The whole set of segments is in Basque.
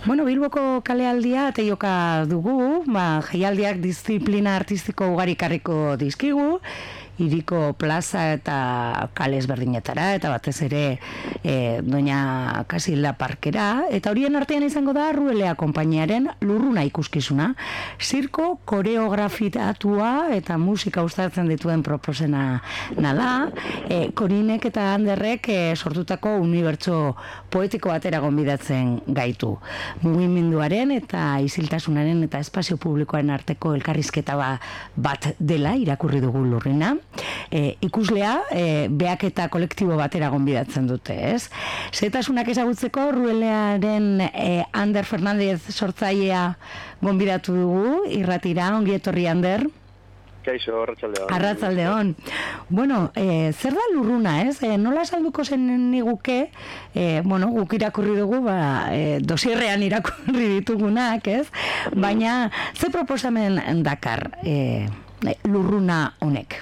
Bueno, Bilboko kalealdia teioka dugu, jaialdiak disiplina artistiko ugarikarriko dizkigu, hiriko plaza eta kale ezberdinetara, eta batez ere Doña Casilda Parkera, eta horien artean izango da Ruelea konpainiaren Lurruna ikuskizuna, zirko koreografiatua eta musika uztartzen dituen proposena da, Korinek eta Anderrek sortutako unibertso poetiko batera gonbidatzen gaitu. Mugimenduaren eta isiltasunaren eta espazio publikoaren arteko elkarrizketa bat dela irakurri dugu Lurrina. Ikuslea behaketa kolektibo batera gonbidatzen dute, ez? Zetasunak ezagutzeko Ruelearen Ander Fernandez sortzailea gonbidatu dugu, irratira, ongi etorri Ander. Kaixo, arratsaldeon. Arratsaldeon. Bueno, zer da Lurruna, ez? Nola salduko zen niguke, guk irakurri dugu, dosierrean irakurri ditugunak, ez? Baina, ze proposamen dakar Lurruna honek?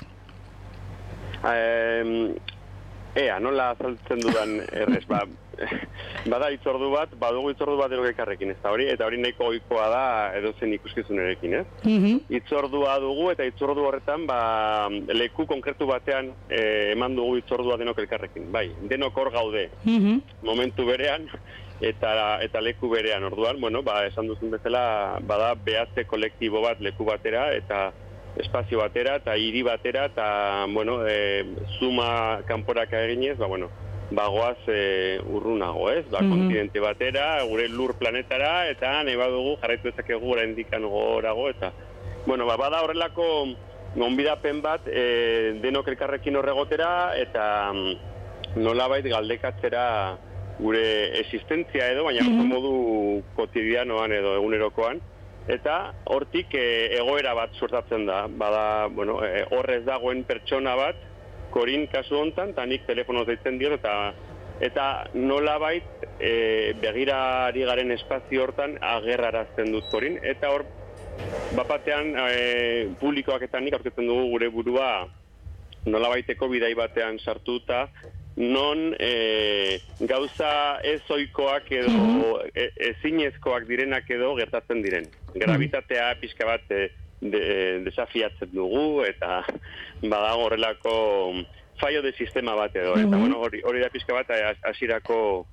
Nola azaltzen dudan errez, bada itzordu bat, badugu itzordu bat erogekarrekin, eta hori nahiko ohikoa da edozen ikuskizunerekin, ez? Itzordua dugu, eta itzordu horretan, leku konkretu batean eman dugu itzordua denok elkarrekin, bai, denok hor gaude, momentu berean, eta leku berean, orduan, esan duzun bezala, bada behatze kolektibo bat leku batera, eta espazio batera, eta hiri batera, eta, zuma kanporaka eginez, bagoaz urrunago, ez? Kontinente batera, gure lur planetara, eta nahi badugu jarraitu ezakegu gura indikan gorago, eta, bada horrelako gonbidapen bat denok elkarrekin horregotera, eta nolabait galdekatzera gure existentzia edo, baina modu kotidianoan edo egunerokoan, eta hortik egoera bat suertatzen da, bada, horrez dagoen pertsona bat, Korin kasu hontan, eta nik telefonoz deitzen diot, eta nolabait begirari garen espazio hortan agerrarazten dut Korin, eta hor, bapatean publikoak eta nik aurketzen dugu gure burua nolabaiteko bidai batean sartuta, non gauza ez ohikoak edo ezinezkoak direnak edo gertatzen diren. Gravitatea pixka bat desafiatzen dugu, eta badago horrelako fallo de sistema bat edo, eta hori da pixka bat hasierako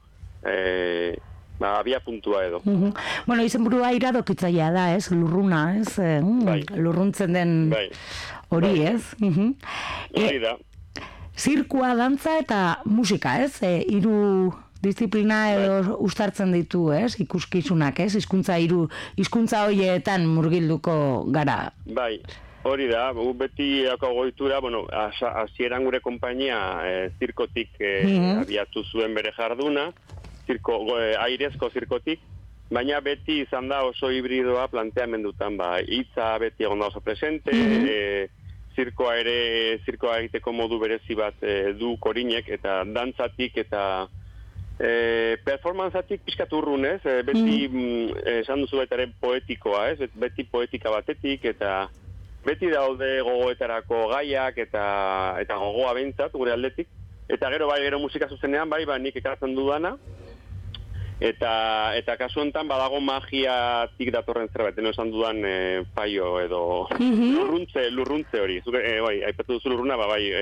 abia puntua edo. Izenburua iradokitzailea da, ez? Lurruna, ez? Lurruntzen den hori, ez? Hori da. Zirkua, dantza eta musika, ez? Hiru disiplina edo uztartzen ditu, ez? Ikuskizunak, ez? Hizkuntza horietan murgilduko gara. Bai, hori da. Beti goitura, hasieran gure konpainia zirkotik abiatu zuen bere jarduna, airezko zirkotik, baina beti izan da oso hibridoa planteamendutan, hitza beti egon da oso presente, zirkoa egiteko modu berezi bat du Korinek, eta dantzatik eta performantzatik pixkat urrunez, beti esan duzu baita ere poetikoa, ez? Beti poetika batetik, eta beti daude gogoetarako gaiak eta gogoa behintzat gure aldetik, eta gero musika zuzenean, nik ekartzen dudana, eta kasu honetan badago magiatik datorren zerbait, esan dudan paio edo lurruntze hori. Aipatu duzu lurruna,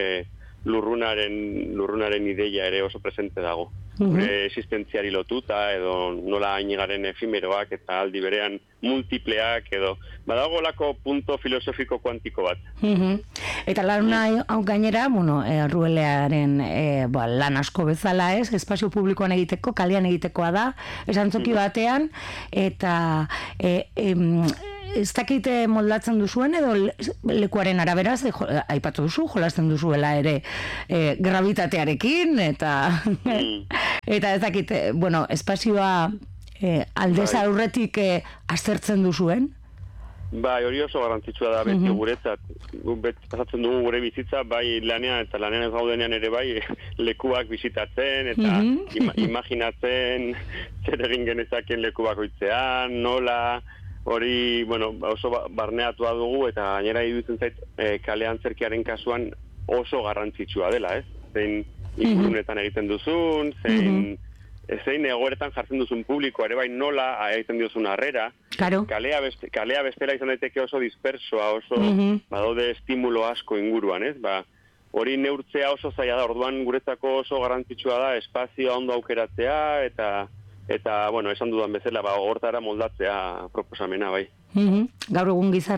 lurrunaren ideia ere oso presente dago. Gure existentziari lotuta, edo nola hainigaren efimeroak eta aldi berean multipleak, edo badago lako punto filosofiko kuantiko bat. Eta lan hau gainera, Ruelearen lan asko bezala, ez? Espazio publikoan egiteko, kalean egitekoa da, esantzoki batean, eta ez dakite moldatzen duzuen edo lekuaren araberaz, aipatu duzu, jolasten duzuela ere gravitatearekin, eta ez dakite, espazioa aldez aurretik aztertzen duzuen? Bai, hori oso garrantzitsua da beti guretzat. Pasatzen dugu gure bizitza, bai lanean eta lanean ez gaudenean ere bai lekuak bisitatzen eta imaginatzen zer egin genezaken leku bakoitzean, nola, hori, oso barneatua dugu, eta gainera iruditzen zait kalean zerkiaren kasuan oso garrantzitsua dela, ez? Zein ingurunetan egiten duzun, zein zein egoeretan jartzen duzun publikoa, ere bai nola egiten diozun harrera. Claro. Kalea bestela izan daiteke oso dispersoa, oso badaude estimulo asko inguruan, ez? Hori neurtzea oso zaila da, orduan guretzako oso garrantzitsua da espazioa ondo aukeratzea eta bueno, esan dudan bezala, hortara moldatzea proposamena, bai. Gaur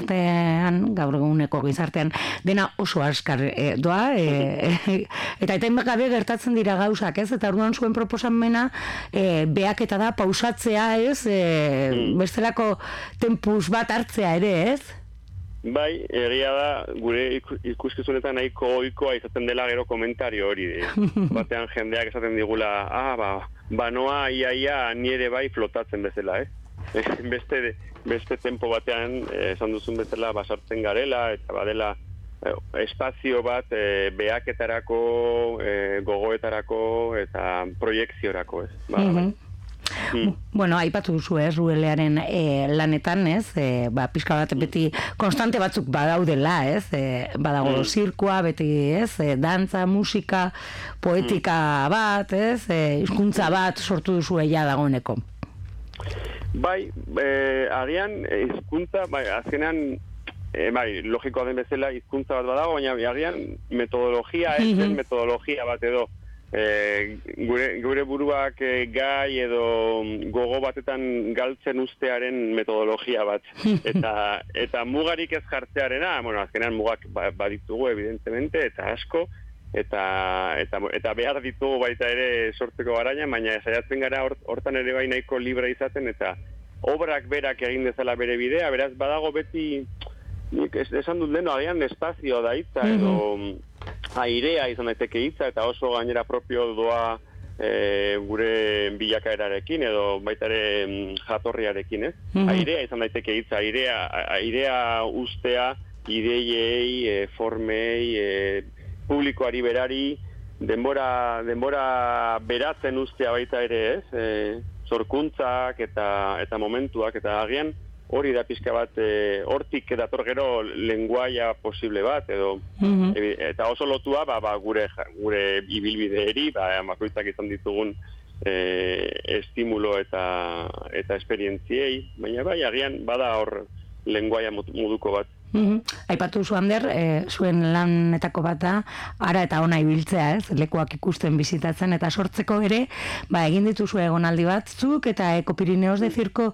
eguneko gizartean, dena oso askar doa, eta gabe gertatzen dira gauzak, ez? Eta orduan zuen proposamena behaketa da, pausatzea, ez? Bestelako tempus bat hartzea ere, ez? Bai, egia da, gure ikuskizunetan nahiko ohikoa izaten dela gero komentario hori. Batean jendeak esaten digula, banoa ia nire bai flotatzen bezala, beste tempo batean, esan duzun bezala, basartzen garela, eta badela espazio bat behaketarako, gogoetarako, eta proiekziorako, ez? Bueno, aipatu duzu, Ruelearen lanetan, ez? Pixka bat beti konstante batzuk badaudela, ez? Badago zirkoa, beti, ez? Dantza, musika, poetika bat, ez? Hizkuntza bat sortu duzu ja dagoeneko. Bai, agian hizkuntza, azkenean, logikoa den bezala hizkuntza bat badago, baina agian metodologia, metodologia bat edo, gure buruak gai edo gogo batetan galtzen ustearen metodologia bat eta mugarik ez jartzearena, bueno, azkenean mugak baditugu evidentemente eta asko eta behar ditugu baita ere sortzeko garaia, baina saiatzen gara hortan ere bai nahiko libre izaten eta obrak berak egin dezala bere bidea, beraz badago beti esan dut leno, agian espazio da hitza edo airea izan daiteke hitza eta oso gainera propio doa gure bilakaerarekin edo baita ere jatorriarekin, ez? Airea izan daiteke hitza, airea ustea ideiei, formei, publikoari berari, denbora beratzen ustea baita ere, ez? Zorkuntzak eta momentuak eta agian hori da pixka bat, hortik dator gero lenguaia posible bat, edo, eta oso lotua, gure ibilbideeri, bakoitzak izan ditugun estimulo eta esperientziei, baina bai, agian bada hor lenguaia moduko bat. Aipatu zu, Ander, zuen lanetako bat da, ara eta ona ibiltzea, ez? Lekuak ikusten bizitatzen eta sortzeko ere, egin dituzu egonaldi batzuk eta Ekopirineos de Circo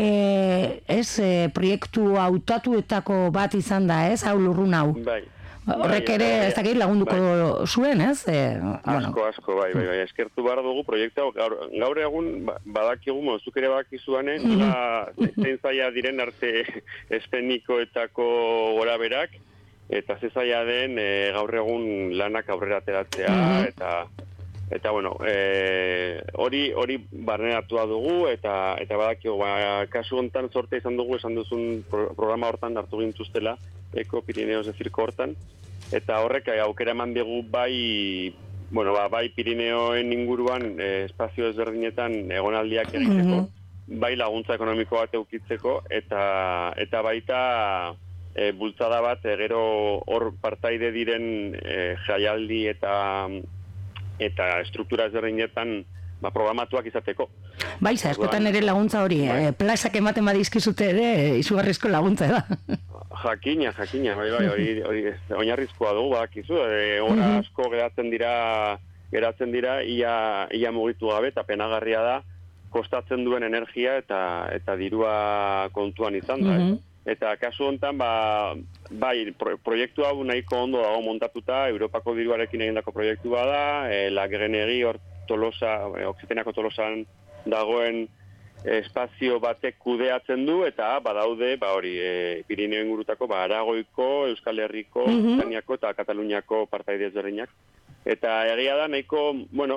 proiektu hautatuetako bat izan da, ez? Hau lurrun hau. Bai. Horrek ere ez dakit lagunduko zuen, ez? Asko, bai. Eskertu behar dugu proiektu gaur egun badakigu, zuk ere badakizuane, zein zaila diren arte eszenikoetako gora berak, eta ze zaila den gaur egun lanak aurrera ateratzea, eta bueno, hori barneratua dugu, eta badakigu, kasu hontan sorte izan dugu, esan duzun programa hortan hartu gintuztela, Ekopirineos de Circo hortan, eta horrek aukera eman dugu bai Pirineoen inguruan espazio ezberdinetan egonaldiak egiteko, bai laguntza ekonomiko bat eukitzeko, eta baita bultzada bat gero hor partaide diren jaialdi eta struktura ezberdinetan programatuak izateko. Bai, askotan ere laguntza hori, plazak ematen badizkizute ere, izugarrizko laguntza da. Jakina, hori oinarrizkoa dugu, bakizu, hora asko geratzen dira ia mugitu gabe, eta penagarria da, kostatzen duen energia eta dirua kontuan izan da. Eta kasu honetan, proiektu hau nahiko ondo dago montatuta, Europako diruarekin egindako proiektua da, Lagenegi hor Tolosa, Oksitenako Tolosan dagoen espazio batek kudeatzen du, eta badaude, Pirineo ingurutako, Aragoiko, Euskal Herriko, Espainiako eta Kataluniako partaide ezberdinak. Eta egia da, nahiko,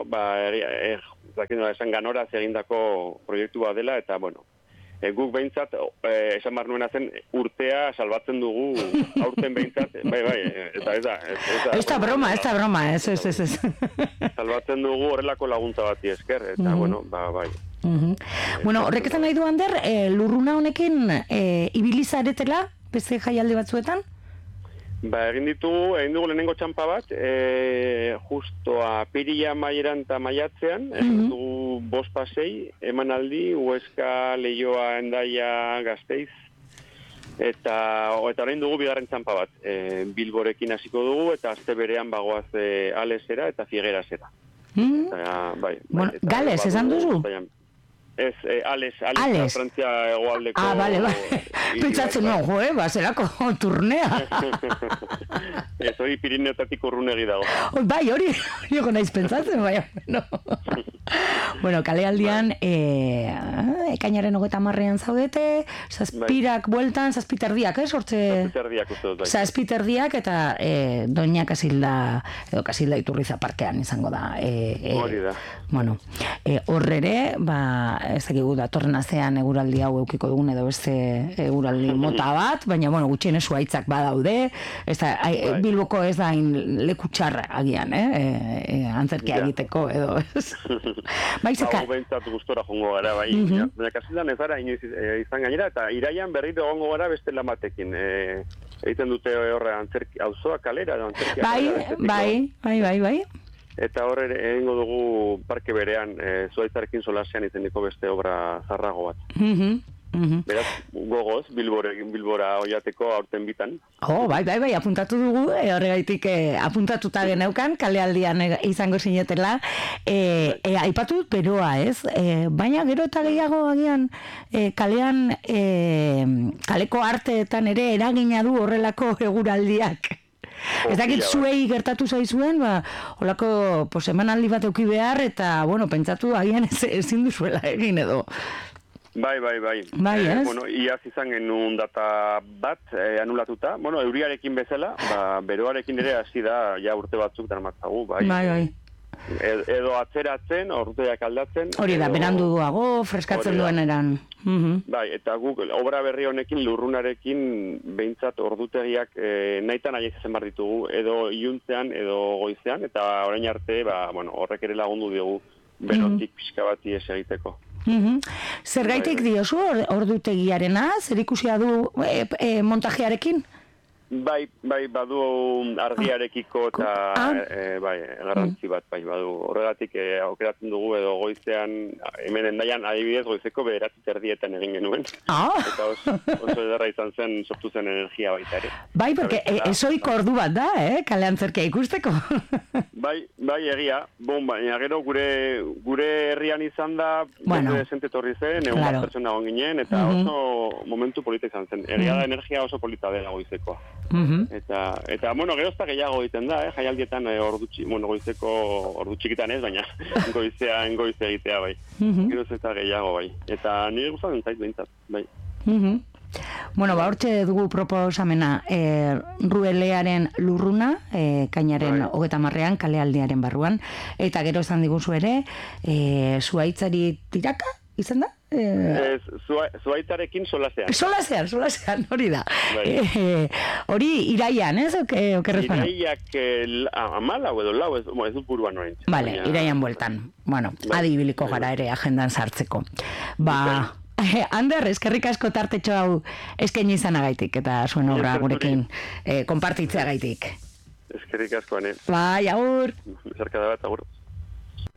esan ganoraz egindako proiektua dela, eta, guk behintzat, esan behar nuena zen, urtea salbatzen dugu, aurten behintzat, eta ez da. Ez da broma, ez. Salbatzen dugu horrelako laguntza bati esker, eta, bai. Horrek esan nahi du, Ander, lurruna honekin ibilizaretela, beste jaialdi batzuetan? Egin dugu lehenengo txampa bat, justo apirila maieran eta maiatzean, dugu 5 pasei, emanaldi, Huesca, Leioa, Hendaia, Gasteiz, eta orain dugu bigarren txampa bat, Bilborekin hasiko dugu, eta aste berean bagoaz Alesera eta Figuerasera. Bueno, Gales, esan duzu? Ez, Ales, Frantzia egoaldeko... Bale. Pentsatzen nago, baserako turnea. Ez, hori Pirineotatik urrunegi dago. Bai, hori naiz pentsatzen, bai. Bueno, kalealdian, ekainaren 30ean zaudete, zazpirak bueltan, zazpiterdiak, hortze... Zazpiterdiak uste dut, bai. Zazpiterdiak eta Doña Kasilda, edo Kasilda Iturriza parkean izango da. Hori da. Bueno, horrere, ez dakigu datorren astean eguraldi hau eukiko dugun edo beste eguraldi mota bat, baina bueno, gutxienez zuhaitzak badaude, Bilboko ez da leku txarra agian, antzerkia egiteko edo ez. Hau behintzat gustora jongo gara, bai. Baina Kasildan ez gara inoiz izan gainera, eta iraian berriro egongo gara beste lan batekin. Egiten dute horre auzoa kalera, antzerkia. Bai. Eta horre egingo dugu parke berean, zuaitzarekin solasean izeniko beste obra zarrago bat. Beraz, gogoz, Bilbora oiateko aurten bitan. Bai, apuntatu dugu, horregaitik apuntatuta geneukan, kalealdian izango sinetela. Aipatu dut beroa, ez? Baina gero eta gehiago agian kalean, kaleko arteetan ere eragina du horrelako eguraldiak. Ez dakit zuei gertatu zaizuen, holako emanaldi bat euki behar, eta, bueno, pentsatu agian ezin duzuela egin edo. Bai. Ez? Bueno, iaz izan genuen data bat anulatuta. Bueno, euriarekin bezala, beroarekin ere hasi da, ja urte batzuk darmatzagu, bai. Edo atzeratzen, urteak aldatzen. Hori da, beranduago, freskatzen duen eran. Bai, eta guk obra berri honekin, lurrunarekin, behintzat ordutegiak nahitan aia izazen bar ditugu, edo iluntzean, edo goizean, eta orain arte, horrek ere lagundu diogu, berotik pixka bati ez egiteko. Zergaitik diozu ordutegiarena, zer ikusia du montajearekin? Bai, badu argiarekiko eta garrantzi bat, badu. Horregatik aukeratzen dugu edo goizean, hemen Hendaian adibidez goizeko 9:30 egin genuen. Eta oso ederra izan zen, sortu zen energia baita ere. Bai, porque esoiko ordu bat da, kale antzerkia ikusteko. Bai, egia. Baina gero gure herrian izan da, desente torri zen, egun bat pertsona egon ginen, eta oso momentu polita izan zen. Egia da energia oso polita dela goizekoa. Eta gero ez da gehiago egiten da, jaialdietan goizeko ordu txikitan ez, baina goizean goize egitea, bai. Gero ez da gehiago, bai. Eta nire gustatzen zait behintzat, bai. Bueno, hortxe dugu proposamena Ruelearen lurruna, kainaren 30ean, kalealdiaren barruan, eta gero esan diguzu ere, zuaitzari tiraka, izan da? Zuaitzarekin solasean. Solasean, hori da. Hori iraian, ez? Iraiak 14 edo 14, ez dut buruan orain. Vale, iraian bueltan. Bueno, adibiliko gara ere agendan sartzeko. Ander, eskerrik asko tartetxo hau eskaini izanagaitik eta zuen obra gurekin konpartitzeagaitik. Eskerrik asko, ane. Bai, agur. Zerkada bat, agur.